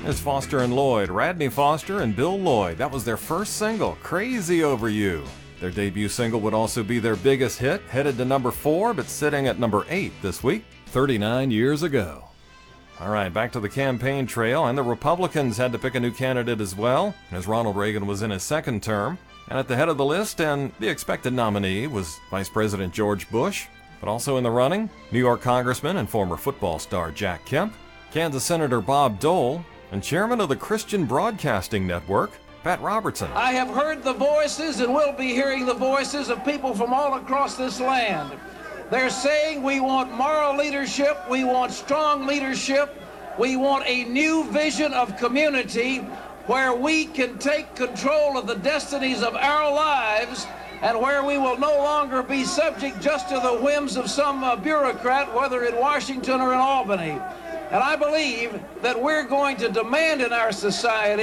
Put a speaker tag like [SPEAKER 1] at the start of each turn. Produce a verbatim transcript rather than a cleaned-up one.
[SPEAKER 1] It's Foster and Lloyd, Radney Foster and Bill Lloyd. That was their first single, Crazy Over You. Their debut single would also be their biggest hit, headed to number four, but sitting at number eight this week, thirty-nine years ago. All right, back to the campaign trail, and the Republicans had to pick a new candidate as well, as Ronald Reagan was in his second term. And at the head of the list, and the expected nominee, was Vice President George Bush. But also in the running, New York Congressman and former football star Jack Kemp, Kansas Senator Bob Dole, and chairman of the Christian Broadcasting Network, Pat Robertson.
[SPEAKER 2] I have heard the voices and will be hearing the voices of people from all across this land. They're saying we want moral leadership, we want strong leadership, we want a new vision of community where we can take control of the destinies of our lives and where we will no longer be subject just to the whims of some uh, bureaucrat, whether in Washington or in Albany. And I believe that we're going to demand in our society